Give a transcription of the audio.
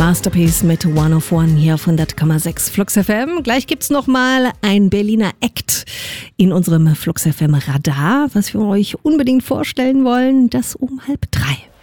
Masterpiece mit One of One hier auf 100,6 Flux FM. Gleich gibt's nochmal ein Berliner Act in unserem Flux FM Radar, was wir euch unbedingt vorstellen wollen, das um 2:30.